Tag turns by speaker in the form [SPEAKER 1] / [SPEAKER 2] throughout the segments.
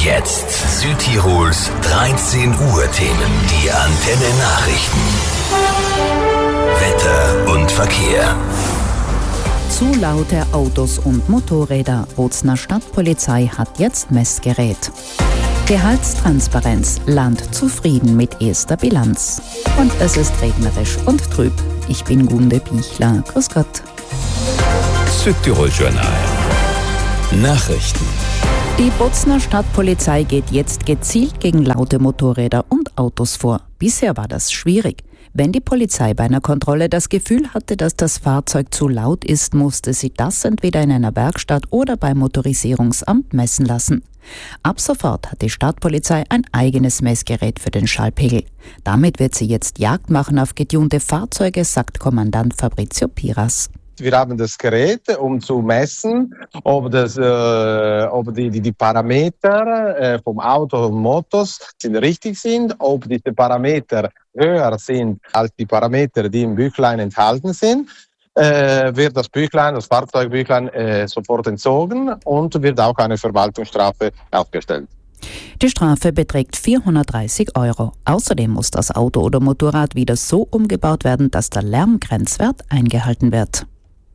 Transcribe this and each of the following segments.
[SPEAKER 1] jetzt Südtirols 13 Uhr Themen. Die Antenne Nachrichten. Wetter und Verkehr.
[SPEAKER 2] Zu laute Autos und Motorräder. Bozner Stadtpolizei hat jetzt Messgerät. Gehaltstransparenz. Land zufrieden mit erster Bilanz. Und es ist regnerisch und trüb. Ich bin Gunde Bichler. Grüß Gott.
[SPEAKER 1] Südtirol Journal. Nachrichten.
[SPEAKER 2] Die Bozner Stadtpolizei geht jetzt gezielt gegen laute Motorräder und Autos vor. Bisher war das schwierig. Wenn die Polizei bei einer Kontrolle das Gefühl hatte, dass das Fahrzeug zu laut ist, musste sie das entweder in einer Werkstatt oder beim Motorisierungsamt messen lassen. Ab sofort hat die Stadtpolizei ein eigenes Messgerät für den Schallpegel. Damit wird sie jetzt Jagd machen auf getunte Fahrzeuge, sagt Kommandant Fabrizio Piras.
[SPEAKER 3] Wir haben das Gerät, um zu messen, ob die Parameter vom Auto und Motors richtig sind, ob diese Parameter höher sind als die Parameter, die im Büchlein enthalten sind. Wird das Fahrzeugbüchlein sofort entzogen und wird auch eine Verwaltungsstrafe aufgestellt.
[SPEAKER 2] Die Strafe beträgt 430 €. Außerdem muss das Auto oder Motorrad wieder so umgebaut werden, dass der Lärmgrenzwert eingehalten wird.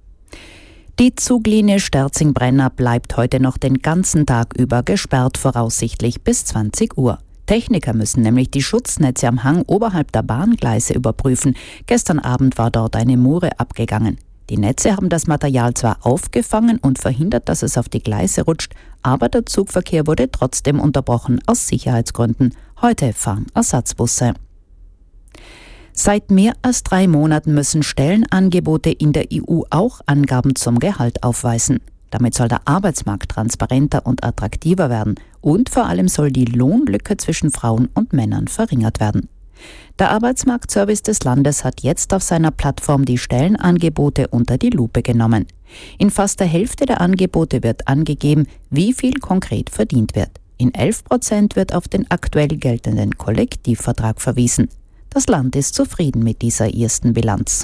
[SPEAKER 2] Die Zuglinie Sterzing-Brenner bleibt heute noch den ganzen Tag über gesperrt, voraussichtlich bis 20 Uhr. Techniker müssen nämlich die Schutznetze am Hang oberhalb der Bahngleise überprüfen. Gestern Abend war dort eine Mure abgegangen. Die Netze haben das Material zwar aufgefangen und verhindert, dass es auf die Gleise rutscht, aber der Zugverkehr wurde trotzdem unterbrochen aus Sicherheitsgründen. Heute fahren Ersatzbusse. Seit mehr als 3 Monaten müssen Stellenangebote in der EU auch Angaben zum Gehalt aufweisen. Damit soll der Arbeitsmarkt transparenter und attraktiver werden und vor allem soll die Lohnlücke zwischen Frauen und Männern verringert werden. Der Arbeitsmarktservice des Landes hat jetzt auf seiner Plattform die Stellenangebote unter die Lupe genommen. In fast der Hälfte der Angebote wird angegeben, wie viel konkret verdient wird. In 11% wird auf den aktuell geltenden Kollektivvertrag verwiesen. Das Land ist zufrieden mit dieser ersten Bilanz.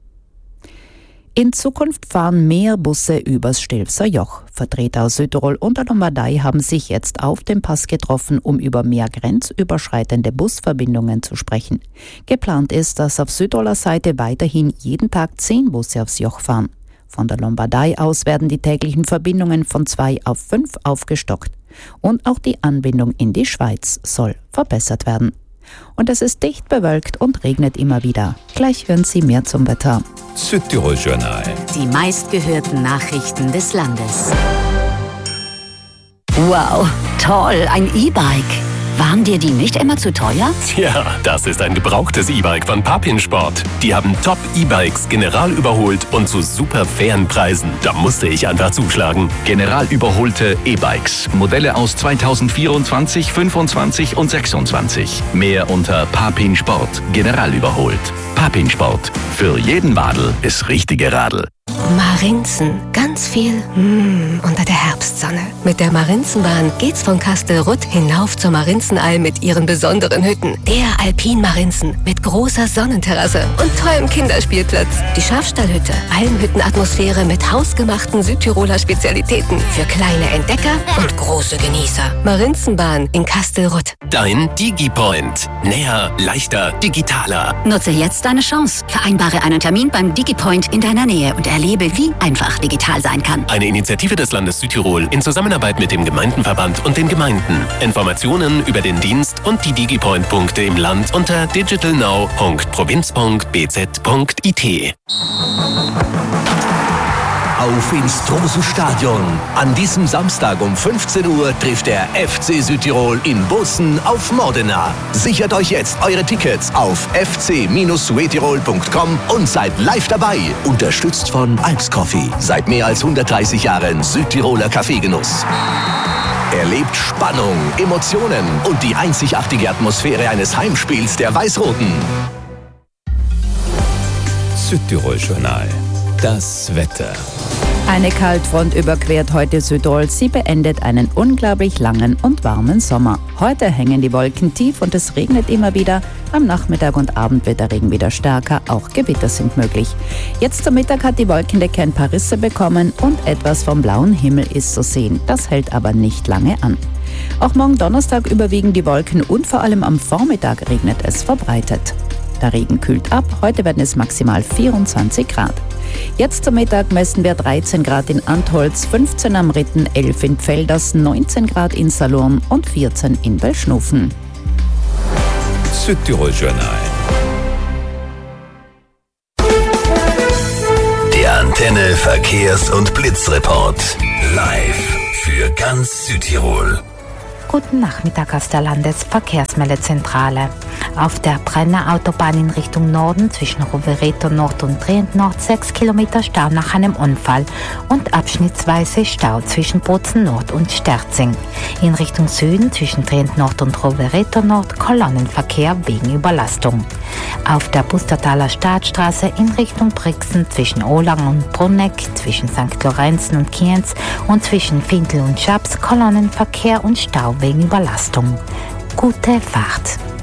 [SPEAKER 2] In Zukunft fahren mehr Busse übers Stilfser Joch. Vertreter aus Südtirol und der Lombardei haben sich jetzt auf dem Pass getroffen, um über mehr grenzüberschreitende Busverbindungen zu sprechen. Geplant ist, dass auf Südtiroler Seite weiterhin jeden Tag 10 Busse aufs Joch fahren. Von der Lombardei aus werden die täglichen Verbindungen von 2 auf 5 aufgestockt. Und auch die Anbindung in die Schweiz soll verbessert werden. Und es ist dicht bewölkt und regnet immer wieder. Gleich hören Sie mehr zum Wetter.
[SPEAKER 1] Südtirol Journal.
[SPEAKER 4] Die meistgehörten Nachrichten des Landes.
[SPEAKER 5] Wow, toll, ein E-Bike. Waren dir die nicht immer zu teuer?
[SPEAKER 6] Tja, das ist ein gebrauchtes E-Bike von Papin Sport. Die haben Top-E-Bikes general überholt und zu super fairen Preisen. Da musste ich einfach zuschlagen.
[SPEAKER 7] General überholte E-Bikes. Modelle aus 2024, 25 und 26. Mehr unter Papin Sport. General überholt. Papin Sport. Für jeden Wadel ist richtige Radl.
[SPEAKER 8] Marinzen. Ganz viel unter der Herbstsonne. Mit der Marinzenbahn geht's von Kastelrutt hinauf zur Marinzenalm mit ihren besonderen Hütten. Der Alpin Marinzen mit großer Sonnenterrasse und tollem Kinderspielplatz. Die Schafstallhütte. Almhüttenatmosphäre mit hausgemachten Südtiroler Spezialitäten. Für kleine Entdecker und große Genießer. Marinzenbahn in Kastelrutt.
[SPEAKER 6] Dein DigiPoint. Näher, leichter, digitaler.
[SPEAKER 5] Nutze jetzt deine Chance. Vereinbare einen Termin beim DigiPoint in deiner Nähe und erlebe, wie einfach digital sein kann.
[SPEAKER 6] Eine Initiative des Landes Südtirol in Zusammenarbeit mit dem Gemeindenverband und den Gemeinden. Informationen über den Dienst und die DigiPoint-Punkte im Land unter digitalnow.provinz.bz.it.
[SPEAKER 1] Auf ins Tromsø Stadion. An diesem Samstag um 15 Uhr trifft der FC Südtirol in Bozen auf Modena. Sichert euch jetzt eure Tickets auf fc-suetirol.com und seid live dabei. Unterstützt von Alps Coffee. Seit mehr als 130 Jahren Südtiroler Kaffeegenuss. Erlebt Spannung, Emotionen und die einzigartige Atmosphäre eines Heimspiels der Weiß-Roten. Südtirol Journal. Das Wetter.
[SPEAKER 2] Eine Kaltfront überquert heute Südtirol. Sie beendet einen unglaublich langen und warmen Sommer. Heute hängen die Wolken tief und es regnet immer wieder. Am Nachmittag und Abend wird der Regen wieder stärker. Auch Gewitter sind möglich. Jetzt zum Mittag hat die Wolkendecke ein paar Risse bekommen und etwas vom blauen Himmel ist zu sehen. Das hält aber nicht lange an. Auch morgen Donnerstag überwiegen die Wolken und vor allem am Vormittag regnet es verbreitet. Der Regen kühlt ab, heute werden es maximal 24 Grad. Jetzt zum Mittag messen wir 13 Grad in Antholz, 15 am Ritten, 11 in Pfelders, 19 Grad in Salurn und 14 in Belschnufen.
[SPEAKER 9] Südtirol Journal.
[SPEAKER 1] Der Antenne Verkehrs- und Blitzreport. Live für ganz Südtirol.
[SPEAKER 10] Guten Nachmittag aus der Landesverkehrsmeldezentrale. Auf der Brenner Autobahn in Richtung Norden zwischen Rovereto Nord und Trient Nord 6 Kilometer Stau nach einem Unfall und abschnittsweise Stau zwischen Bozen Nord und Sterzing. In Richtung Süden zwischen Trient Nord und Rovereto Nord Kolonnenverkehr wegen Überlastung. Auf der Bustertaler Staatsstraße in Richtung Brixen zwischen Olang und Brunneck, zwischen St. Lorenzen und Kienz und zwischen Findl und Schaps Kolonnenverkehr und Stau wegen Überlastung. Gute Fahrt!